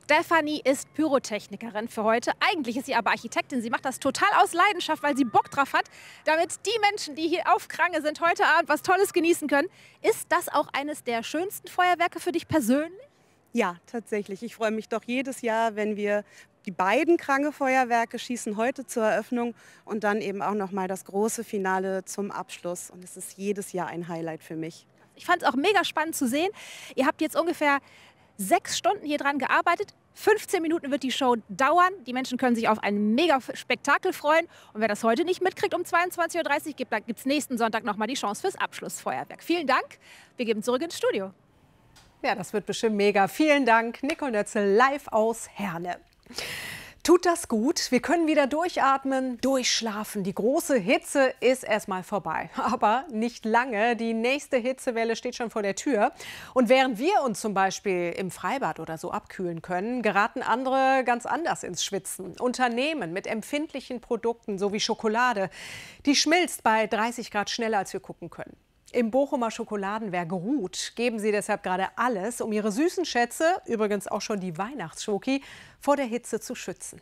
Stefanie ist Pyrotechnikerin für heute. Eigentlich ist sie aber Architektin. Sie macht das total aus Leidenschaft, weil sie Bock drauf hat, damit die Menschen, die hier auf Krange sind, heute Abend was Tolles genießen können. Ist das auch eines der schönsten Feuerwerke für dich persönlich? Ja, tatsächlich. Ich freue mich doch jedes Jahr, wenn wir die beiden Krange-Feuerwerke schießen, heute zur Eröffnung und dann eben auch noch mal das große Finale zum Abschluss. Und es ist jedes Jahr ein Highlight für mich. Ich fand es auch mega spannend zu sehen. Ihr habt jetzt ungefähr 6 Stunden hier dran gearbeitet. 15 Minuten wird die Show dauern. Die Menschen können sich auf ein mega Spektakel freuen. Und wer das heute nicht mitkriegt um 22:30 Uhr, gibt es nächsten Sonntag noch mal die Chance fürs Abschlussfeuerwerk. Vielen Dank. Wir geben zurück ins Studio. Ja, das wird bestimmt mega. Vielen Dank, Nicole Nötzel, live aus Herne. Tut das gut. Wir können wieder durchatmen, durchschlafen. Die große Hitze ist erstmal vorbei. Aber nicht lange. Die nächste Hitzewelle steht schon vor der Tür. Und während wir uns zum Beispiel im Freibad oder so abkühlen können, geraten andere ganz anders ins Schwitzen. Unternehmen mit empfindlichen Produkten, so wie Schokolade, die schmilzt bei 30 Grad schneller, als wir gucken können. Im Bochumer Schokoladenwerk Ruth geben sie deshalb gerade alles, um ihre süßen Schätze, übrigens auch schon die Weihnachtsschoki, vor der Hitze zu schützen.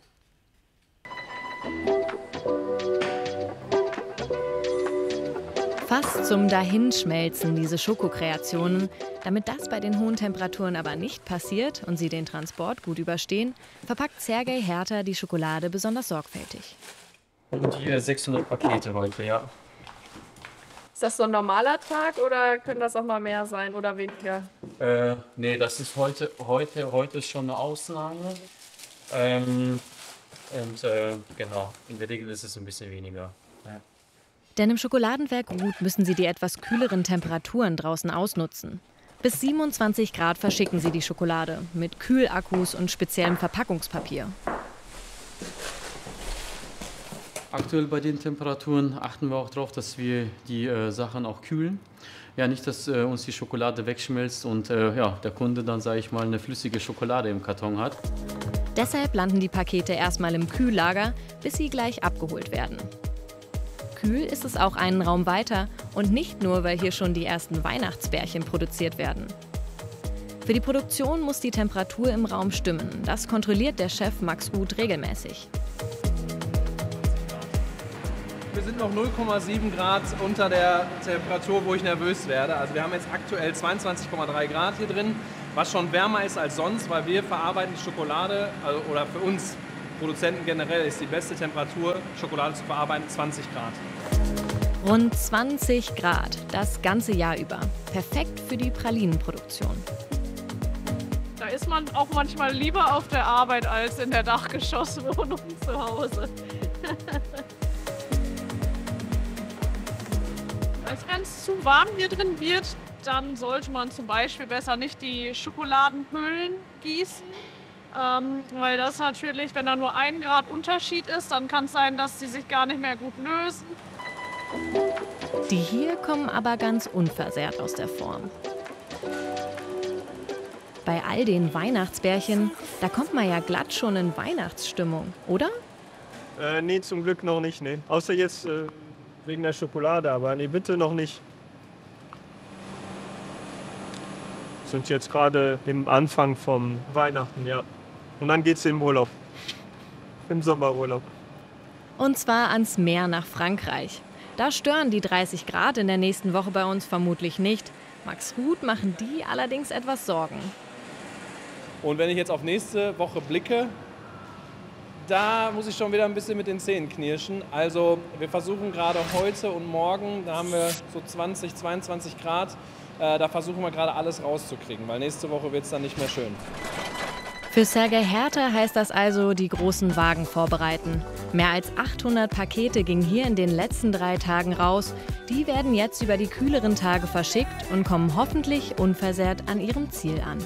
Fast zum Dahinschmelzen, diese Schokokreationen. Damit das bei den hohen Temperaturen aber nicht passiert und sie den Transport gut überstehen, verpackt Sergej Herter die Schokolade besonders sorgfältig. Und hier 600 Pakete heute, ja. Ist das so ein normaler Tag oder können das auch mal mehr sein oder weniger? Nee, das ist heute ist schon eine Ausnahme. Genau, in der Regel ist es ein bisschen weniger. Ja. Denn im Schokoladenwerk Ruth müssen sie die etwas kühleren Temperaturen draußen ausnutzen. Bis 27 Grad verschicken sie die Schokolade mit Kühlakkus und speziellem Verpackungspapier. Aktuell bei den Temperaturen achten wir auch darauf, dass wir die Sachen auch kühlen. Ja, nicht, dass uns die Schokolade wegschmilzt und der Kunde dann, sage ich mal, eine flüssige Schokolade im Karton hat. Deshalb landen die Pakete erstmal im Kühllager, bis sie gleich abgeholt werden. Kühl ist es auch einen Raum weiter und nicht nur, weil hier schon die ersten Weihnachtsbärchen produziert werden. Für die Produktion muss die Temperatur im Raum stimmen. Das kontrolliert der Chef Max Ruth regelmäßig. Wir sind noch 0,7 Grad unter der Temperatur, wo ich nervös werde. Also wir haben jetzt aktuell 22,3 Grad hier drin, was schon wärmer ist als sonst, weil wir verarbeiten die Schokolade, oder für uns Produzenten generell ist die beste Temperatur, Schokolade zu verarbeiten, 20 Grad. Rund 20 Grad, das ganze Jahr über. Perfekt für die Pralinenproduktion. Da ist man auch manchmal lieber auf der Arbeit als in der Dachgeschosswohnung zu Hause. Wenn es zu warm hier drin wird, dann sollte man zum Beispiel besser nicht die Schokoladenhüllen gießen. Weil das natürlich, wenn da nur 1 Grad Unterschied ist, dann kann es sein, dass sie sich gar nicht mehr gut lösen. Die hier kommen aber ganz unversehrt aus der Form. Bei all den Weihnachtsbärchen, da kommt man ja glatt schon in Weihnachtsstimmung, oder? Nee, zum Glück noch nicht, nee. Außer jetzt wegen der Schokolade, aber nee, bitte noch nicht. Wir sind jetzt gerade im Anfang vom Weihnachten, ja. Und dann geht's im Urlaub. Im Sommerurlaub. Und zwar ans Meer nach Frankreich. Da stören die 30 Grad in der nächsten Woche bei uns vermutlich nicht. Max Ruth machen die allerdings etwas Sorgen. Und wenn ich jetzt auf nächste Woche blicke, da muss ich schon wieder ein bisschen mit den Zähnen knirschen. Also wir versuchen gerade heute und morgen, da haben wir so 20, 22 Grad, da versuchen wir gerade alles rauszukriegen, weil nächste Woche wird es dann nicht mehr schön. Für Sergej Herter heißt das also, die großen Wagen vorbereiten. Mehr als 800 Pakete gingen hier in den letzten 3 Tagen raus. Die werden jetzt über die kühleren Tage verschickt und kommen hoffentlich unversehrt an ihrem Ziel an.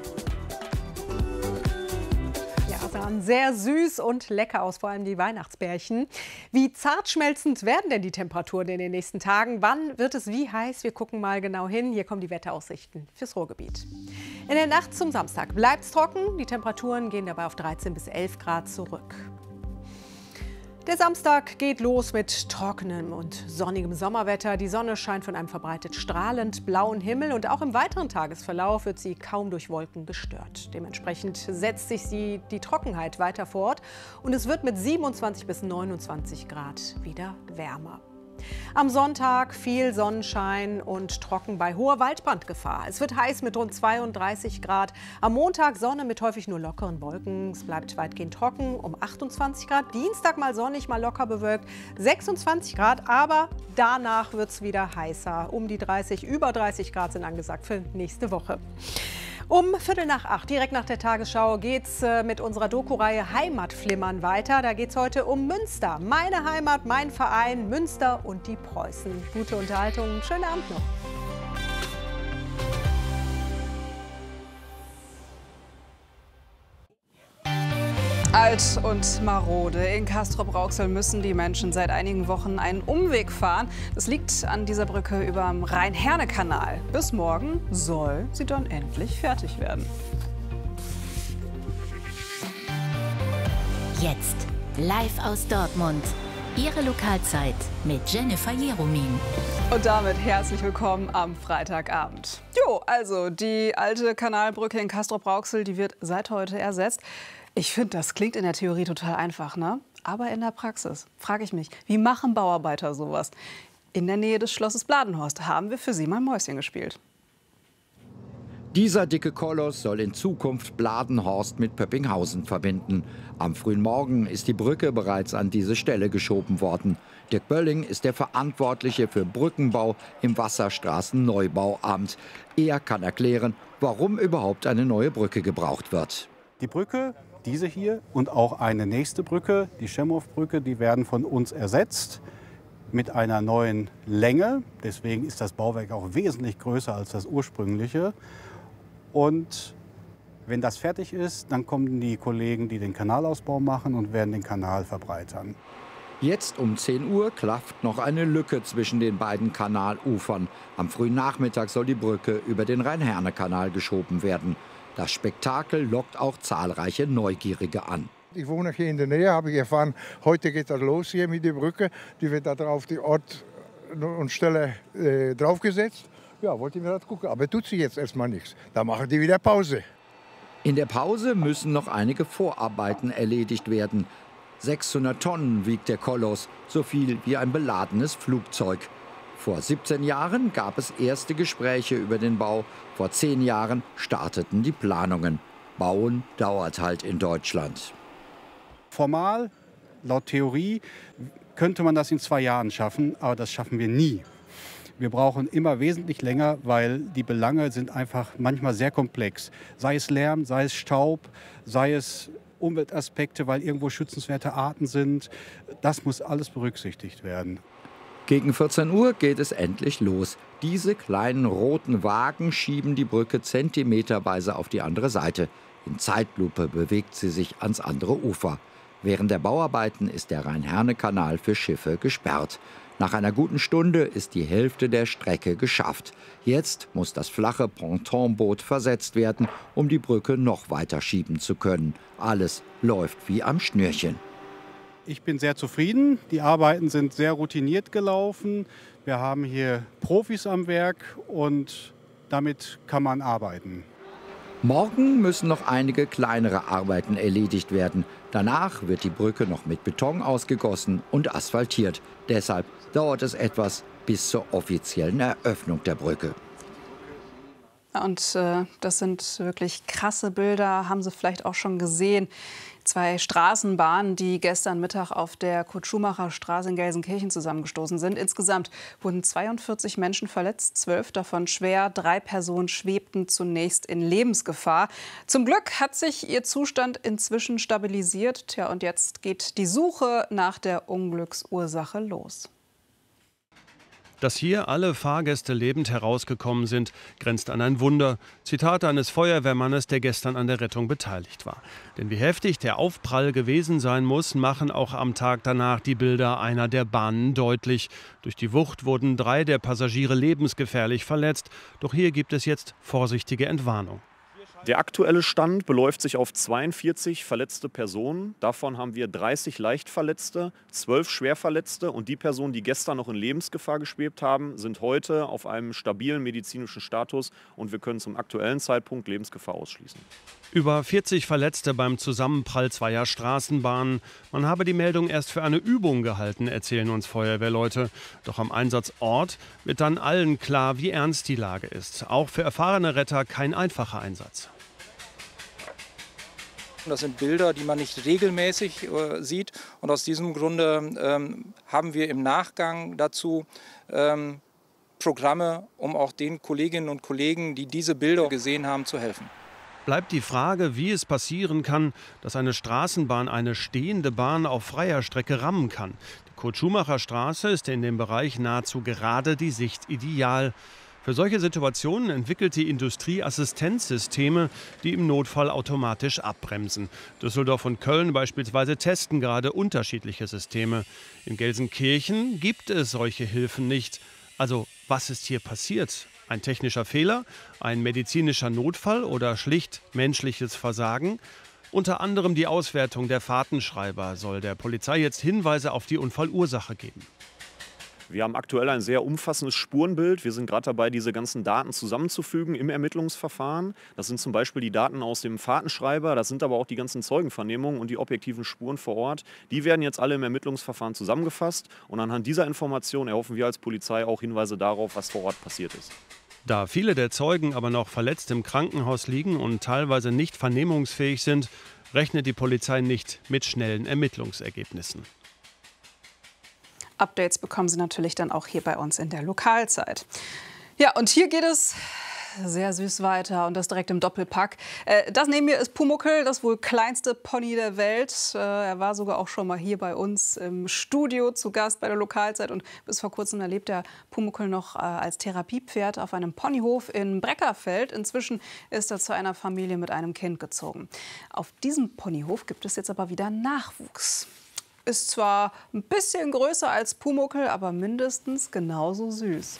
Sahen sehr süß und lecker aus, vor allem die Weihnachtsbärchen. Wie zart schmelzend werden denn die Temperaturen in den nächsten Tagen? Wann wird es wie heiß? Wir gucken mal genau hin. Hier kommen die Wetteraussichten fürs Ruhrgebiet. In der Nacht zum Samstag bleibt es trocken. Die Temperaturen gehen dabei auf 13 bis 11 Grad zurück. Der Samstag geht los mit trockenem und sonnigem Sommerwetter. Die Sonne scheint von einem verbreitet strahlend blauen Himmel und auch im weiteren Tagesverlauf wird sie kaum durch Wolken gestört. Dementsprechend setzt sich die Trockenheit weiter fort und es wird mit 27 bis 29 Grad wieder wärmer. Am Sonntag viel Sonnenschein und trocken bei hoher Waldbrandgefahr. Es wird heiß mit rund 32 Grad. Am Montag Sonne mit häufig nur lockeren Wolken. Es bleibt weitgehend trocken um 28 Grad. Dienstag mal sonnig, mal locker bewölkt. 26 Grad, aber danach wird es wieder heißer. Um die 30, über 30 Grad sind angesagt für nächste Woche. Um 7:45, direkt nach der Tagesschau, geht es mit unserer Doku-Reihe Heimatflimmern weiter. Da geht es heute um Münster. Meine Heimat, mein Verein, Münster und die Preußen. Gute Unterhaltung, schönen Abend noch. Alt und marode. In Castrop-Rauxel müssen die Menschen seit einigen Wochen einen Umweg fahren. Das liegt an dieser Brücke über dem Rhein-Herne-Kanal. Bis morgen soll sie dann endlich fertig werden. Jetzt live aus Dortmund. Ihre Lokalzeit mit Jennifer Jeromin. Und damit herzlich willkommen am Freitagabend. Jo, also die alte Kanalbrücke in Castrop-Rauxel, die wird seit heute ersetzt. Ich finde, das klingt in der Theorie total einfach, ne? Aber in der Praxis frage ich mich, wie machen Bauarbeiter sowas? In der Nähe des Schlosses Bladenhorst haben wir für Sie mal Mäuschen gespielt. Dieser dicke Koloss soll in Zukunft Bladenhorst mit Pöppinghausen verbinden. Am frühen Morgen ist die Brücke bereits an diese Stelle geschoben worden. Dirk Bölling ist der Verantwortliche für Brückenbau im Wasserstraßenneubauamt. Er kann erklären, warum überhaupt eine neue Brücke gebraucht wird. Die Brücke, diese hier und auch eine nächste Brücke, die Schemhoff-Brücke, die werden von uns ersetzt mit einer neuen Länge. Deswegen ist das Bauwerk auch wesentlich größer als das ursprüngliche. Und wenn das fertig ist, dann kommen die Kollegen, die den Kanalausbau machen und werden den Kanal verbreitern. Jetzt um 10 Uhr klafft noch eine Lücke zwischen den beiden Kanalufern. Am frühen Nachmittag soll die Brücke über den Rhein-Herne-Kanal geschoben werden. Das Spektakel lockt auch zahlreiche Neugierige an. Ich wohne hier in der Nähe, habe ich erfahren, heute geht das los hier mit der Brücke. Die wird da drauf die Ort und Stelle draufgesetzt. Ja, wollte ich mir das gucken, aber tut sie jetzt erstmal nichts. Da machen die wieder Pause. In der Pause müssen noch einige Vorarbeiten erledigt werden. 600 Tonnen wiegt der Koloss, so viel wie ein beladenes Flugzeug. Vor 17 Jahren gab es erste Gespräche über den Bau. Vor 10 Jahren starteten die Planungen. Bauen dauert halt in Deutschland. Formal, laut Theorie, könnte man das in 2 Jahren schaffen, aber das schaffen wir nie. Wir brauchen immer wesentlich länger, weil die Belange sind einfach manchmal sehr komplex. Sei es Lärm, sei es Staub, sei es Umweltaspekte, weil irgendwo schützenswerte Arten sind. Das muss alles berücksichtigt werden. Gegen 14 Uhr geht es endlich los. Diese kleinen roten Wagen schieben die Brücke zentimeterweise auf die andere Seite. In Zeitlupe bewegt sie sich ans andere Ufer. Während der Bauarbeiten ist der Rhein-Herne-Kanal für Schiffe gesperrt. Nach einer guten Stunde ist die Hälfte der Strecke geschafft. Jetzt muss das flache Pontonboot versetzt werden, um die Brücke noch weiter schieben zu können. Alles läuft wie am Schnürchen. Ich bin sehr zufrieden. Die Arbeiten sind sehr routiniert gelaufen. Wir haben hier Profis am Werk und damit kann man arbeiten. Morgen müssen noch einige kleinere Arbeiten erledigt werden. Danach wird die Brücke noch mit Beton ausgegossen und asphaltiert. Deshalb dauert es etwas bis zur offiziellen Eröffnung der Brücke. Und das sind wirklich krasse Bilder, haben Sie vielleicht auch schon gesehen. 2 Straßenbahnen, die gestern Mittag auf der Kurt-Schumacher-Straße in Gelsenkirchen zusammengestoßen sind. Insgesamt wurden 42 Menschen verletzt, 12 davon schwer. 3 Personen schwebten zunächst in Lebensgefahr. Zum Glück hat sich ihr Zustand inzwischen stabilisiert. Tja, und jetzt geht die Suche nach der Unglücksursache los. Dass hier alle Fahrgäste lebend herausgekommen sind, grenzt an ein Wunder. Zitat eines Feuerwehrmannes, der gestern an der Rettung beteiligt war. Denn wie heftig der Aufprall gewesen sein muss, machen auch am Tag danach die Bilder einer der Bahnen deutlich. Durch die Wucht wurden 3 der Passagiere lebensgefährlich verletzt. Doch hier gibt es jetzt vorsichtige Entwarnung. Der aktuelle Stand beläuft sich auf 42 verletzte Personen. Davon haben wir 30 Leichtverletzte, 12 Schwerverletzte. Und die Personen, die gestern noch in Lebensgefahr geschwebt haben, sind heute auf einem stabilen medizinischen Status. Und wir können zum aktuellen Zeitpunkt Lebensgefahr ausschließen. Über 40 Verletzte beim Zusammenprall zweier Straßenbahnen. Man habe die Meldung erst für eine Übung gehalten, erzählen uns Feuerwehrleute. Doch am Einsatzort wird dann allen klar, wie ernst die Lage ist. Auch für erfahrene Retter kein einfacher Einsatz. Das sind Bilder, die man nicht regelmäßig sieht. Und aus diesem Grunde haben wir im Nachgang dazu Programme, um auch den Kolleginnen und Kollegen, die diese Bilder gesehen haben, zu helfen. Bleibt die Frage, wie es passieren kann, dass eine Straßenbahn eine stehende Bahn auf freier Strecke rammen kann. Die Kurt-Schumacher-Straße ist in dem Bereich nahezu gerade die Sicht ideal. Für solche Situationen entwickelt die Industrie Assistenzsysteme, die im Notfall automatisch abbremsen. Düsseldorf und Köln beispielsweise testen gerade unterschiedliche Systeme. In Gelsenkirchen gibt es solche Hilfen nicht. Also, was ist hier passiert? Ein technischer Fehler, ein medizinischer Notfall oder schlicht menschliches Versagen? Unter anderem die Auswertung der Fahrtenschreiber soll der Polizei jetzt Hinweise auf die Unfallursache geben. Wir haben aktuell ein sehr umfassendes Spurenbild. Wir sind gerade dabei, diese ganzen Daten zusammenzufügen im Ermittlungsverfahren. Das sind zum Beispiel die Daten aus dem Fahrtenschreiber, das sind aber auch die ganzen Zeugenvernehmungen und die objektiven Spuren vor Ort. Die werden jetzt alle im Ermittlungsverfahren zusammengefasst und anhand dieser Information erhoffen wir als Polizei auch Hinweise darauf, was vor Ort passiert ist. Da viele der Zeugen aber noch verletzt im Krankenhaus liegen und teilweise nicht vernehmungsfähig sind, rechnet die Polizei nicht mit schnellen Ermittlungsergebnissen. Updates bekommen Sie natürlich dann auch hier bei uns in der Lokalzeit. Ja, und hier geht es sehr süß weiter und das direkt im Doppelpack. Das neben mir ist Pumuckl, das wohl kleinste Pony der Welt. Er war sogar auch schon mal hier bei uns im Studio zu Gast bei der Lokalzeit. Und bis vor kurzem erlebt der Pumuckl noch als Therapiepferd auf einem Ponyhof in Breckerfeld. Inzwischen ist er zu einer Familie mit einem Kind gezogen. Auf diesem Ponyhof gibt es jetzt aber wieder Nachwuchs. Ist zwar ein bisschen größer als Pumuckl, aber mindestens genauso süß.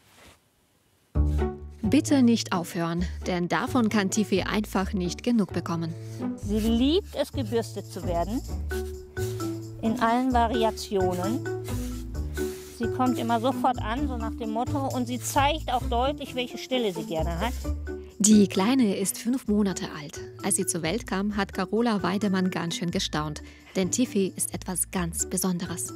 Bitte nicht aufhören, denn davon kann Tiffy einfach nicht genug bekommen. Sie liebt es, gebürstet zu werden, in allen Variationen. Sie kommt immer sofort an, so nach dem Motto, und sie zeigt auch deutlich, welche Stelle sie gerne hat. Die Kleine ist 5 Monate alt. Als sie zur Welt kam, hat Carola Weidemann ganz schön gestaunt. Denn Tiffy ist etwas ganz Besonderes.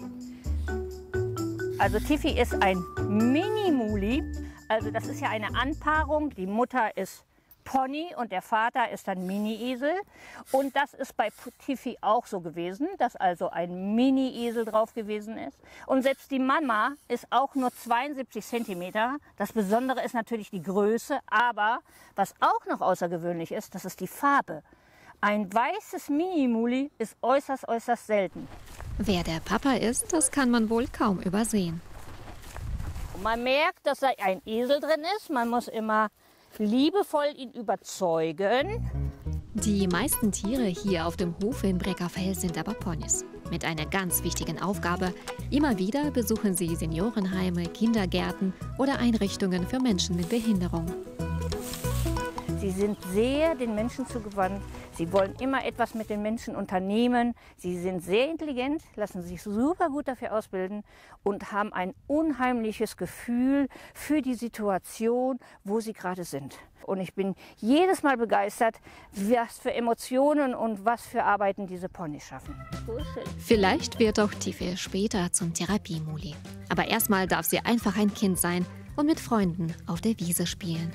Also Tiffy ist ein Mini-Muli. Also das ist ja eine Anpaarung. Die Mutter ist Pony und der Vater ist ein Mini-Esel. Und das ist bei Tiffy auch so gewesen, dass also ein Mini-Esel drauf gewesen ist. Und selbst die Mama ist auch nur 72 cm. Das Besondere ist natürlich die Größe, aber was auch noch außergewöhnlich ist, das ist die Farbe. Ein weißes Mini-Muli ist äußerst, äußerst selten. Wer der Papa ist, das kann man wohl kaum übersehen. Man merkt, dass da ein Esel drin ist. Man muss immer liebevoll ihn überzeugen. Die meisten Tiere hier auf dem Hof in Breckerfeld sind aber Ponys. Mit einer ganz wichtigen Aufgabe. Immer wieder besuchen sie Seniorenheime, Kindergärten oder Einrichtungen für Menschen mit Behinderung. Sie sind sehr den Menschen zugewandt. Sie wollen immer etwas mit den Menschen unternehmen. Sie sind sehr intelligent, lassen sich super gut dafür ausbilden und haben ein unheimliches Gefühl für die Situation, wo sie gerade sind. Und ich bin jedes Mal begeistert, was für Emotionen und was für Arbeiten diese Ponys schaffen. Vielleicht wird auch Tiffy später zum Therapiemuli. Aber erstmal darf sie einfach ein Kind sein und mit Freunden auf der Wiese spielen.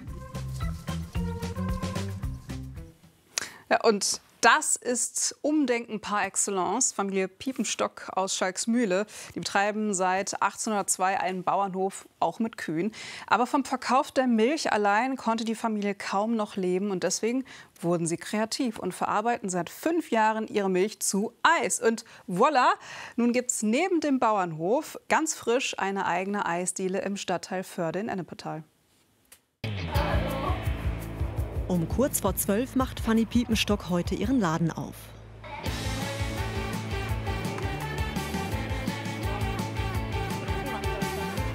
Ja, und das ist Umdenken par excellence. Familie Piepenstock aus Schalksmühle. Die betreiben seit 1802 einen Bauernhof, auch mit Kühen. Aber vom Verkauf der Milch allein konnte die Familie kaum noch leben. Und deswegen wurden sie kreativ und verarbeiten seit 5 Jahren ihre Milch zu Eis. Und voilà, nun gibt es neben dem Bauernhof ganz frisch eine eigene Eisdiele im Stadtteil Förde in Ennepetal. Um kurz vor 12 macht Fanny Piepenstock heute ihren Laden auf.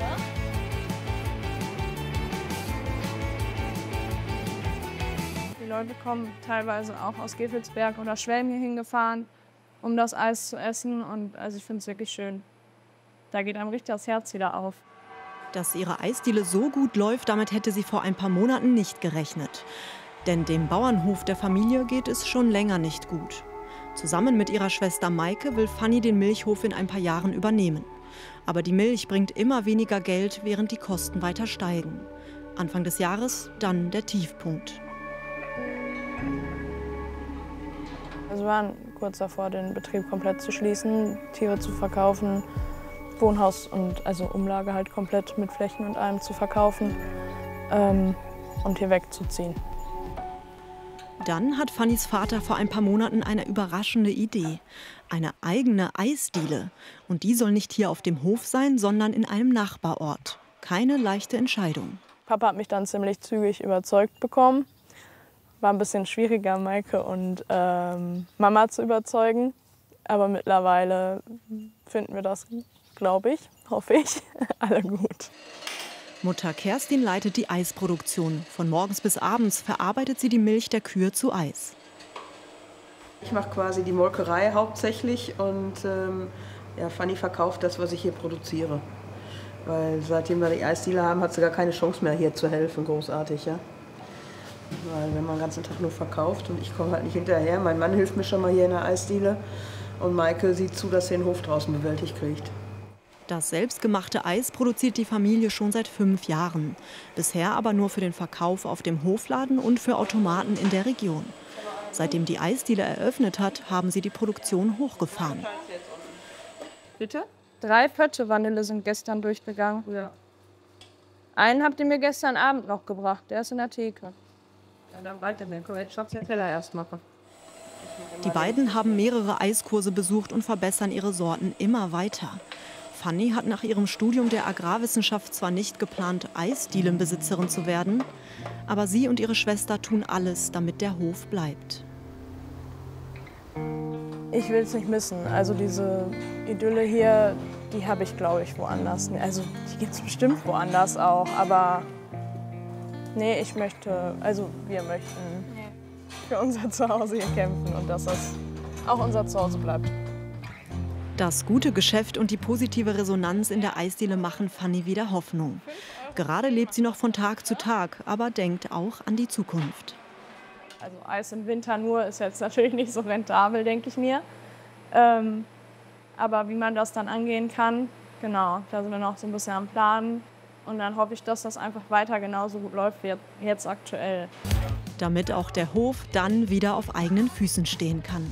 Die Leute kommen teilweise auch aus Gevelsberg oder Schwelm hier hingefahren, um das Eis zu essen. Und also ich finde es wirklich schön. Da geht einem richtig das Herz wieder auf. Dass ihre Eisdiele so gut läuft, damit hätte sie vor ein paar Monaten nicht gerechnet. Denn dem Bauernhof der Familie geht es schon länger nicht gut. Zusammen mit ihrer Schwester Maike will Fanny den Milchhof in ein paar Jahren übernehmen. Aber die Milch bringt immer weniger Geld, während die Kosten weiter steigen. Anfang des Jahres dann der Tiefpunkt. Also wir waren kurz davor, den Betrieb komplett zu schließen, Tiere zu verkaufen, Wohnhaus und also Umlage halt komplett mit Flächen und allem zu verkaufen und hier wegzuziehen. Dann hat Fannys Vater vor ein paar Monaten eine überraschende Idee. Eine eigene Eisdiele. Und die soll nicht hier auf dem Hof sein, sondern in einem Nachbarort. Keine leichte Entscheidung. Papa hat mich dann ziemlich zügig überzeugt bekommen. War ein bisschen schwieriger, Maike und Mama zu überzeugen. Aber mittlerweile finden wir das, glaube ich, hoffe ich, alle gut. Mutter Kerstin leitet die Eisproduktion. Von morgens bis abends verarbeitet sie die Milch der Kühe zu Eis. Ich mache quasi die Molkerei hauptsächlich und Fanny verkauft das, was ich hier produziere. Weil seitdem wir die Eisdiele haben, hat sie gar keine Chance mehr, hier zu helfen, großartig. Ja? Weil wenn man den ganzen Tag nur verkauft und ich komme halt nicht hinterher. Mein Mann hilft mir schon mal hier in der Eisdiele und Maike sieht zu, dass sie den Hof draußen bewältigt kriegt. Das selbstgemachte Eis produziert die Familie schon seit 5 Jahren. Bisher aber nur für den Verkauf auf dem Hofladen und für Automaten in der Region. Seitdem die Eisdiele eröffnet hat, haben sie die Produktion hochgefahren. Bitte? 3 Pötte Vanille sind gestern durchgegangen. Ja. Einen habt ihr mir gestern Abend noch gebracht, der ist in der Theke. Ja, dann weiter, dann können wir jetzt den Teller erst machen. Die beiden haben mehrere Eiskurse besucht und verbessern ihre Sorten immer weiter. Fanny hat nach ihrem Studium der Agrarwissenschaft zwar nicht geplant, Eisdielenbesitzerin zu werden, aber sie und ihre Schwester tun alles, damit der Hof bleibt. Ich will es nicht missen. Also diese Idylle hier, die habe ich, glaube ich, woanders. Also die gibt es bestimmt woanders auch, aber nee, wir möchten für unser Zuhause hier kämpfen und dass das auch unser Zuhause bleibt. Das gute Geschäft und die positive Resonanz in der Eisdiele machen Fanny wieder Hoffnung. Gerade lebt sie noch von Tag zu Tag, aber denkt auch an die Zukunft. Also Eis im Winter nur ist jetzt natürlich nicht so rentabel, denke ich mir. Aber wie man das dann angehen kann, genau, da sind wir noch so ein bisschen am Planen. Und dann hoffe ich, dass das einfach weiter genauso gut läuft wie jetzt aktuell. Damit auch der Hof dann wieder auf eigenen Füßen stehen kann.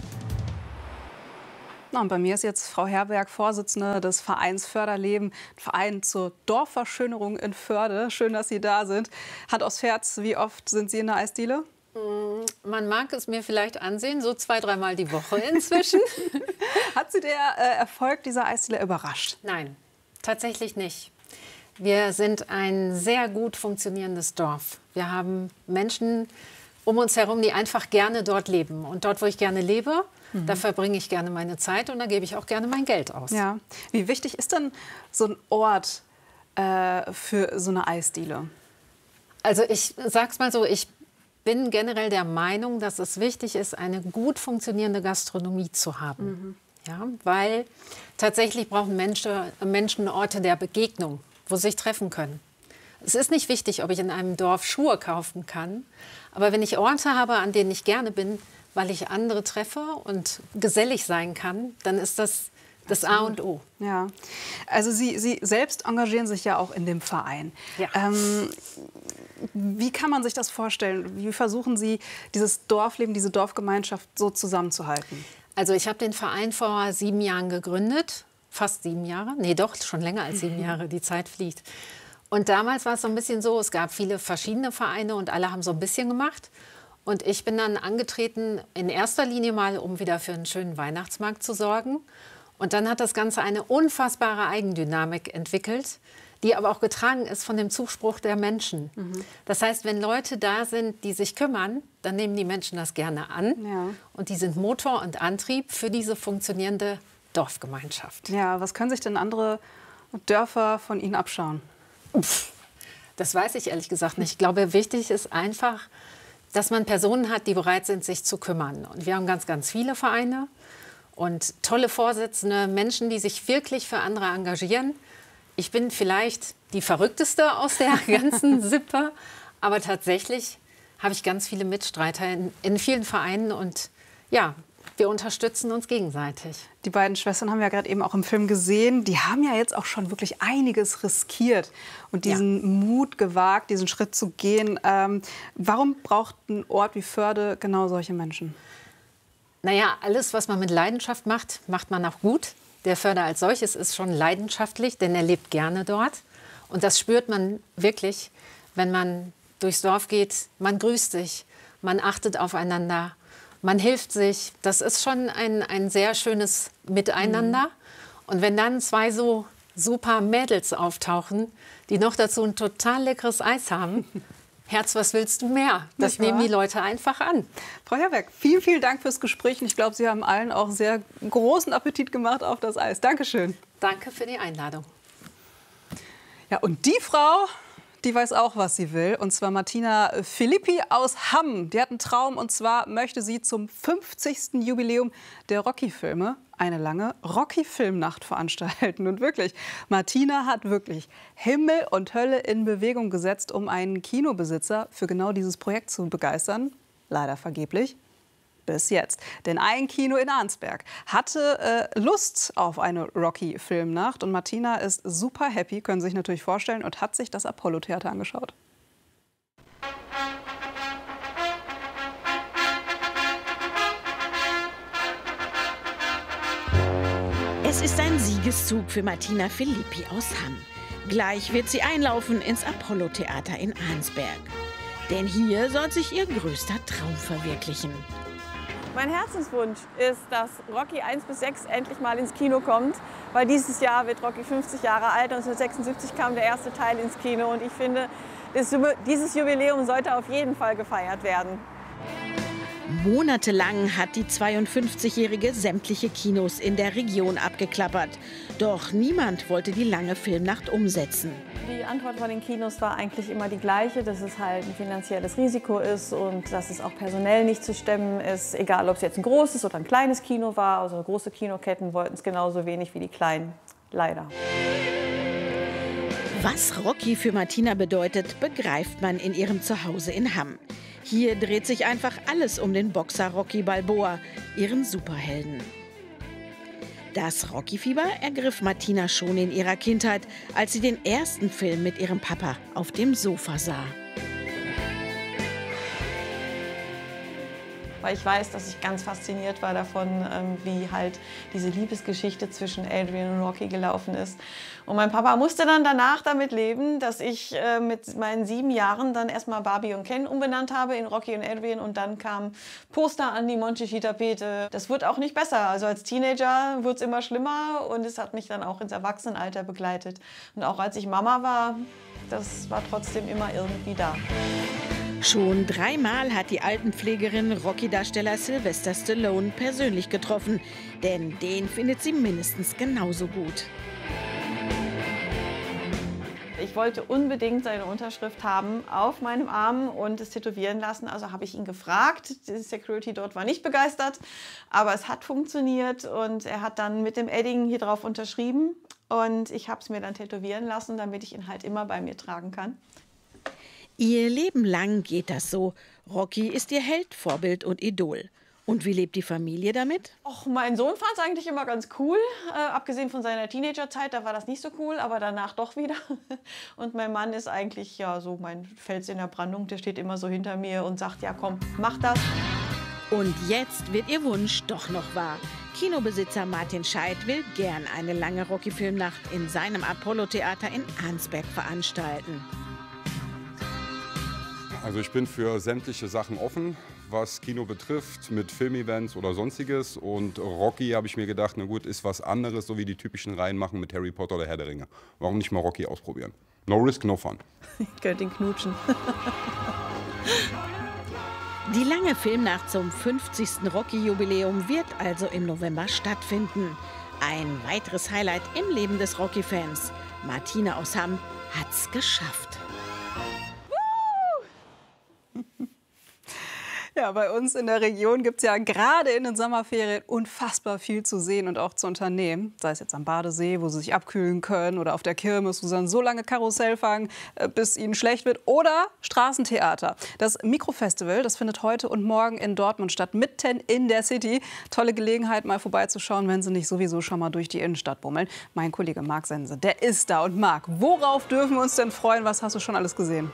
Na, und bei mir ist jetzt Frau Herberg, Vorsitzende des Vereins Förderleben, Verein zur Dorfverschönerung in Förde. Schön, dass Sie da sind. Hand aufs Herz, wie oft sind Sie in der Eisdiele? Man mag es mir vielleicht ansehen, so 2-3 Mal die Woche inzwischen. Hat Sie der Erfolg dieser Eisdiele überrascht? Nein, tatsächlich nicht. Wir sind ein sehr gut funktionierendes Dorf. Wir haben Menschen um uns herum, die einfach gerne dort leben. Und dort, wo ich gerne lebe, da verbringe ich gerne meine Zeit und da gebe ich auch gerne mein Geld aus. Ja. Wie wichtig ist denn so ein Ort für so eine Eisdiele? Also ich sag's mal so, ich bin generell der Meinung, dass es wichtig ist, eine gut funktionierende Gastronomie zu haben. Ja, weil tatsächlich brauchen Menschen Orte der Begegnung, wo sie sich treffen können. Es ist nicht wichtig, ob ich in einem Dorf Schuhe kaufen kann, aber wenn ich Orte habe, an denen ich gerne bin, weil ich andere treffe und gesellig sein kann, dann ist das das A und O. Ja. Also Sie selbst engagieren sich ja auch in dem Verein. Ja. Wie kann man sich das vorstellen? Wie versuchen Sie, dieses Dorfleben, diese Dorfgemeinschaft so zusammenzuhalten? Also ich habe den Verein vor 7 Jahren gegründet. Fast 7 Jahre. Nee, doch, schon länger als 7 Jahre. Die Zeit fliegt. Und damals war es so ein bisschen so, es gab viele verschiedene Vereine und alle haben so ein bisschen gemacht. Und ich bin dann angetreten, in erster Linie mal, um wieder für einen schönen Weihnachtsmarkt zu sorgen. Und dann hat das Ganze eine unfassbare Eigendynamik entwickelt, die aber auch getragen ist von dem Zuspruch der Menschen. Das heißt, wenn Leute da sind, die sich kümmern, dann nehmen die Menschen das gerne an. Ja. Und die sind Motor und Antrieb für diese funktionierende Dorfgemeinschaft. Ja, was können sich denn andere Dörfer von Ihnen abschauen? Das weiß ich ehrlich gesagt nicht. Ich glaube, wichtig ist einfach, dass man Personen hat, die bereit sind, sich zu kümmern. Und wir haben ganz, ganz viele Vereine und tolle Vorsitzende, Menschen, die sich wirklich für andere engagieren. Ich bin vielleicht die Verrückteste aus der ganzen Sippe, aber tatsächlich habe ich ganz viele Mitstreiter in vielen Vereinen und ja, wir unterstützen uns gegenseitig. Die beiden Schwestern haben wir ja gerade eben auch im Film gesehen. Die haben ja jetzt auch schon wirklich einiges riskiert und diesen Mut gewagt, diesen Schritt zu gehen. Warum braucht ein Ort wie Förde genau solche Menschen? Naja, alles, was man mit Leidenschaft macht, macht man auch gut. Der Förde als solches ist schon leidenschaftlich, denn er lebt gerne dort. Und das spürt man wirklich, wenn man durchs Dorf geht. Man grüßt sich, man achtet aufeinander. Man hilft sich. Das ist schon ein sehr schönes Miteinander. Und wenn dann zwei so super Mädels auftauchen, die noch dazu ein total leckeres Eis haben, Herz, was willst du mehr? Das nehmen die Leute einfach an. Frau Herberg, vielen, vielen Dank fürs Gespräch. Und ich glaube, Sie haben allen auch sehr großen Appetit gemacht auf das Eis. Dankeschön. Danke für die Einladung. Ja, und die Frau, die weiß auch, was sie will, und zwar Martina Filippi aus Hamm. Die hat einen Traum, und zwar möchte sie zum 50. Jubiläum der Rocky-Filme eine lange Rocky-Filmnacht veranstalten. Und wirklich, Martina hat wirklich Himmel und Hölle in Bewegung gesetzt, um einen Kinobesitzer für genau dieses Projekt zu begeistern. Leider vergeblich. Bis jetzt. Denn ein Kino in Arnsberg hatte Lust auf eine Rocky-Filmnacht. Und Martina ist super happy, können Sie sich natürlich vorstellen, und hat sich das Apollo-Theater angeschaut. Es ist ein Siegeszug für Martina Filippi aus Hamm. Gleich wird sie einlaufen ins Apollo-Theater in Arnsberg. Denn hier soll sich ihr größter Traum verwirklichen. Mein Herzenswunsch ist, dass Rocky 1 bis 6 endlich mal ins Kino kommt, weil dieses Jahr wird Rocky 50 Jahre alt. 1976 kam der erste Teil ins Kino und ich finde, dieses Jubiläum sollte auf jeden Fall gefeiert werden. Monatelang hat die 52-Jährige sämtliche Kinos in der Region abgeklappert. Doch niemand wollte die lange Filmnacht umsetzen. Die Antwort von den Kinos war eigentlich immer die gleiche, dass es halt ein finanzielles Risiko ist und dass es auch personell nicht zu stemmen ist. Egal, ob es jetzt ein großes oder ein kleines Kino war. Also große Kinoketten wollten es genauso wenig wie die kleinen. Leider. Was Rocky für Martina bedeutet, begreift man in ihrem Zuhause in Hamm. Hier dreht sich einfach alles um den Boxer Rocky Balboa, ihren Superhelden. Das Rocky-Fieber ergriff Martina schon in ihrer Kindheit, als sie den ersten Film mit ihrem Papa auf dem Sofa sah. Weil ich weiß, dass ich ganz fasziniert war davon, wie halt diese Liebesgeschichte zwischen Adrian und Rocky gelaufen ist. Und mein Papa musste dann danach damit leben, dass ich mit meinen 7 Jahren dann erstmal Barbie und Ken umbenannt habe in Rocky und Adrian. Und dann kam Poster an die Monchichi-Tapete. Das wird auch nicht besser. Also als Teenager wurde es immer schlimmer und es hat mich dann auch ins Erwachsenenalter begleitet. Und auch als ich Mama war, das war trotzdem immer irgendwie da. Schon 3-mal hat die Altenpflegerin Rocky-Darsteller Sylvester Stallone persönlich getroffen. Denn den findet sie mindestens genauso gut. Ich wollte unbedingt seine Unterschrift haben auf meinem Arm und es tätowieren lassen. Also habe ich ihn gefragt. Die Security dort war nicht begeistert, aber es hat funktioniert und er hat dann mit dem Edding hier drauf unterschrieben. Und ich habe es mir dann tätowieren lassen, damit ich ihn halt immer bei mir tragen kann. Ihr Leben lang geht das so. Rocky ist ihr Held, Vorbild und Idol. Und wie lebt die Familie damit? Och, mein Sohn fand es eigentlich immer ganz cool. Abgesehen von seiner Teenagerzeit, da war das nicht so cool, aber danach doch wieder. Und mein Mann ist eigentlich ja so mein Fels in der Brandung. Der steht immer so hinter mir und sagt, ja komm, mach das. Und jetzt wird ihr Wunsch doch noch wahr. Kinobesitzer Martin Scheidt will gern eine lange Rocky-Filmnacht in seinem Apollo-Theater in Arnsberg veranstalten. Also ich bin für sämtliche Sachen offen, was Kino betrifft, mit Filmevents oder sonstiges. Und Rocky habe ich mir gedacht, na gut, ist was anderes, so wie die typischen Reihen machen mit Harry Potter oder Herr der Ringe. Warum nicht mal Rocky ausprobieren? No risk, no fun. Ich könnte ihn knutschen. Die lange Filmnacht zum 50. Rocky-Jubiläum wird also im November stattfinden. Ein weiteres Highlight im Leben des Rocky-Fans. Martina aus Hamm hat's geschafft. Ja, bei uns in der Region gibt es ja gerade in den Sommerferien unfassbar viel zu sehen und auch zu unternehmen. Sei es jetzt am Badesee, wo Sie sich abkühlen können, oder auf der Kirmes, wo Sie dann so lange Karussell fahren, bis Ihnen schlecht wird, oder Straßentheater. Das Mikrofestival, das findet heute und morgen in Dortmund statt, mitten in der City. Tolle Gelegenheit, mal vorbeizuschauen, wenn Sie nicht sowieso schon mal durch die Innenstadt bummeln. Mein Kollege Marc Sense, der ist da. Und Marc, worauf dürfen wir uns denn freuen? Was hast du schon alles gesehen?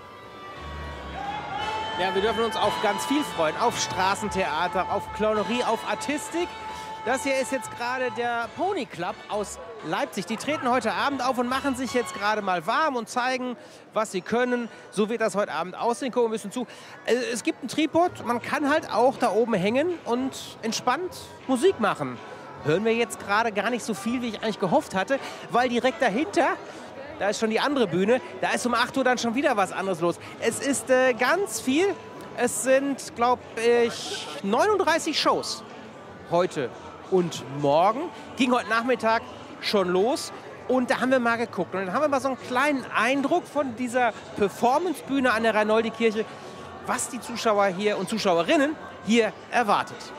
Ja, wir dürfen uns auf ganz viel freuen. Auf Straßentheater, auf Clownerie, auf Artistik. Das hier ist jetzt gerade der Pony Club aus Leipzig. Die treten heute Abend auf und machen sich jetzt gerade mal warm und zeigen, was sie können. So wird das heute Abend aussehen. Gucken wir ein bisschen zu. Es gibt einen Tripod. Man kann halt auch da oben hängen und entspannt Musik machen. Hören wir jetzt gerade gar nicht so viel, wie ich eigentlich gehofft hatte, weil direkt dahinter, da ist schon die andere Bühne, da ist um 8 Uhr dann schon wieder was anderes los. Es ist ganz viel. Es sind, glaube ich, 39 Shows heute und morgen. Ging heute Nachmittag schon los. Und da haben wir mal geguckt. Und dann haben wir mal so einen kleinen Eindruck von dieser Performancebühne an der Reinoldi-Kirche, was die Zuschauer hier und Zuschauerinnen hier erwartet.